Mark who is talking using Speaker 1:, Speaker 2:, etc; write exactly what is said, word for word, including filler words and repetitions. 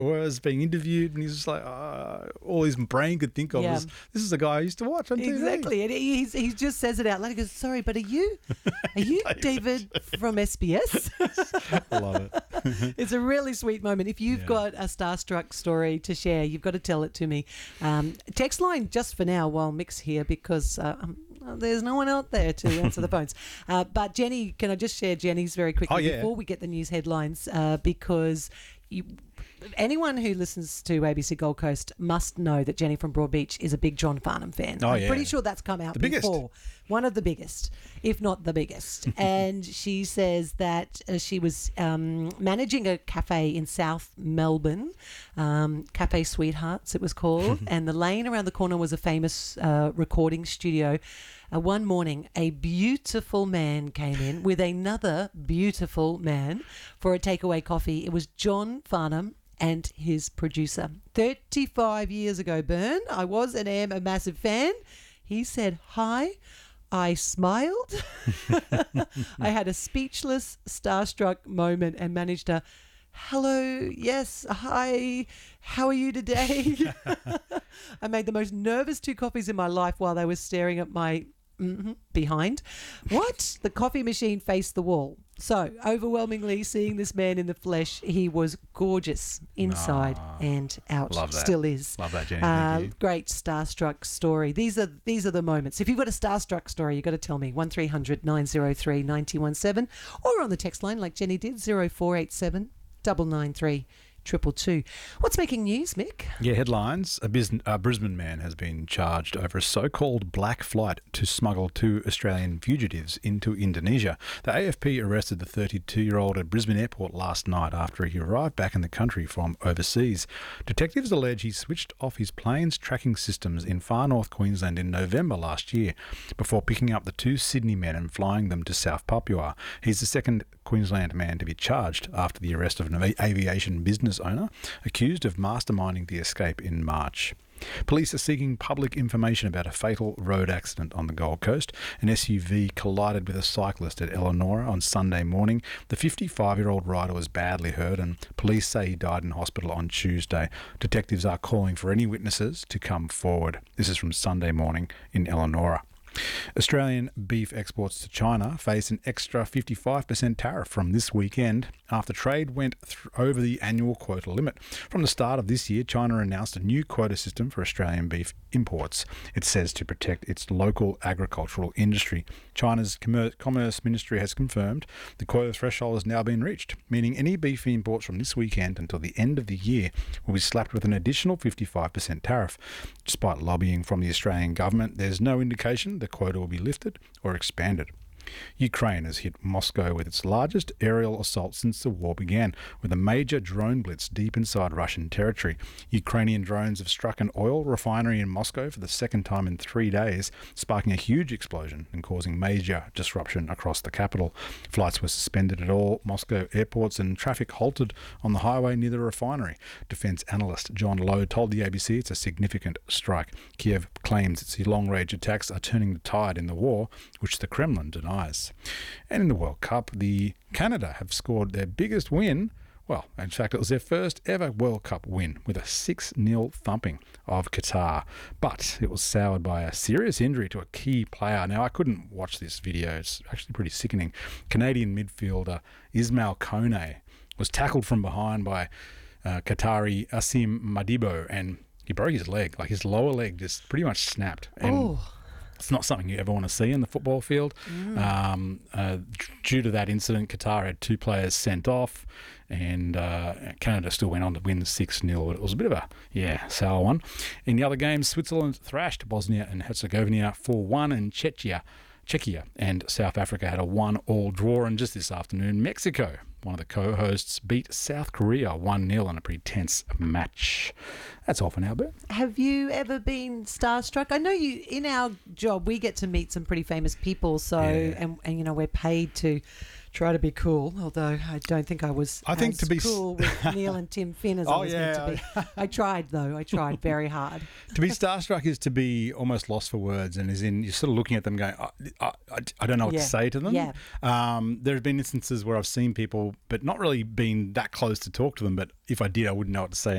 Speaker 1: was being interviewed, and he's just like, uh, all his brain could think of
Speaker 2: Yeah.
Speaker 1: was, this is the guy I used to watch on T V.
Speaker 2: Exactly. And he, he's, he just says it out loud. He goes, sorry, but are you, are you David from S B S?
Speaker 1: I love it.
Speaker 2: It's a really sweet moment. If you've
Speaker 1: Yeah.
Speaker 2: got a starstruck story to share, you've got to tell it to me. Um, text line just for now while Mick's here, because uh, um, there's no one out there to answer the phones. Uh, but Jenny, can I just share Jenny's very quickly
Speaker 1: Oh, yeah.
Speaker 2: before we get the news headlines? Uh, because you, anyone who listens to A B C Gold Coast must know that Jenny from Broadbeach is a big John Farnham fan.
Speaker 1: Oh,
Speaker 2: I'm
Speaker 1: yeah.
Speaker 2: pretty sure that's come out
Speaker 1: The biggest.
Speaker 2: before. One of the biggest, if not the biggest. And she says that uh, she was um, managing a cafe in South Melbourne, um, Cafe Sweethearts it was called, and the lane around the corner was a famous uh, recording studio. Uh, one morning, a beautiful man came in with another beautiful man for a takeaway coffee. It was John Farnham and his producer. thirty-five years ago, Bern, I was and am a massive fan. He said hi. I smiled. I had a speechless, starstruck moment and managed to, hello, yes, hi, how are you today? I made the most nervous two coffees in my life while they were staring at my mhm, behind. What? The coffee machine faced the wall. So, overwhelmingly, seeing this man in the flesh, he was gorgeous inside
Speaker 1: Ah,
Speaker 2: and out.
Speaker 1: love that.
Speaker 2: Still is.
Speaker 1: Love that, Jenny.
Speaker 2: Uh,
Speaker 1: Thank you.
Speaker 2: great starstruck story. These are these are the moments. If you've got a starstruck story, you've got to tell me. one three hundred nine oh three nine one seven or on the text line like Jenny did, zero four eight seven nine nine three triple two. What's making news, Mick?
Speaker 1: Yeah, headlines. A, Bis- a Brisbane man has been charged over a so-called black flight to smuggle two Australian fugitives into Indonesia. The A F P arrested the thirty-two-year-old at Brisbane Airport last night after he arrived back in the country from overseas. Detectives allege he switched off his plane's tracking systems in far north Queensland in November last year before picking up the two Sydney men and flying them to South Papua. He's the second Queensland man to be charged after the arrest of an aviation business owner accused of masterminding the escape in March. Police are seeking public information about a fatal road accident on the Gold Coast. An S U V collided with a cyclist at Eleanor on Sunday morning. The fifty-five-year-old rider was badly hurt and police say he died in hospital on Tuesday. Detectives are calling for any witnesses to come forward. This is from Sunday morning in Eleanor. Australian beef exports to China face an extra fifty-five percent tariff from this weekend after trade went th- over the annual quota limit. From the start of this year, China announced a new quota system for Australian beef imports. It says to protect its local agricultural industry. China's Commer- Commerce Ministry has confirmed the quota threshold has now been reached, meaning any beef imports from this weekend until the end of the year will be slapped with an additional fifty-five percent tariff. Despite lobbying from the Australian government, there's no indication the quota will be lifted or expanded. Ukraine has hit Moscow with its largest aerial assault since the war began, with a major drone blitz deep inside Russian territory. Ukrainian drones have struck an oil refinery in Moscow for the second time in three days, sparking a huge explosion and causing major disruption across the capital. Flights were suspended at all Moscow airports and traffic halted on the highway near the refinery. Defence analyst John Lowe told the A B C it's a significant strike. Kiev claims its long-range attacks are turning the tide in the war, which the Kremlin denies. And in the World Cup, the Canada have scored their biggest win. Well, in fact, it was their first ever World Cup win with a six nil thumping of Qatar. But it was soured by a serious injury to a key player. Now, I couldn't watch this video. It's actually pretty sickening. Canadian midfielder Ismail Kone was tackled from behind by uh, Qatari Asim Madibo, and he broke his leg. Like, his lower leg just pretty much snapped. And
Speaker 2: Oh.
Speaker 1: it's not something you ever want to see in the football field.
Speaker 2: Mm.
Speaker 1: Um, uh, due to that incident, Qatar had two players sent off, and uh, Canada still went on to win six nil. It was a bit of a, yeah, sour one. In the other games, Switzerland thrashed Bosnia and Herzegovina four one, and Czechia, Czechia and South Africa had a one-all draw. And just this afternoon, Mexico, one of the co-hosts, beat South Korea one nil in a pretty tense match. That's all for now, Bert.
Speaker 2: Have you ever been starstruck? I know you, in our job, we get to meet some pretty famous people. So,
Speaker 1: Yeah.
Speaker 2: and, and you know, we're paid to try to be cool, although I don't think I was
Speaker 1: I think
Speaker 2: as
Speaker 1: to be s-
Speaker 2: cool with Neil and Tim Finn as I
Speaker 1: Oh,
Speaker 2: was
Speaker 1: yeah,
Speaker 2: meant to be. I tried, though. I tried very hard.
Speaker 1: To be starstruck is to be almost lost for words, and is in you're sort of looking at them going, I, I, I, I don't know what
Speaker 2: Yeah.
Speaker 1: to say to them.
Speaker 2: Yeah.
Speaker 1: Um, there have been instances where I've seen people, but not really been that close to talk to them. But if I did, I wouldn't know what to say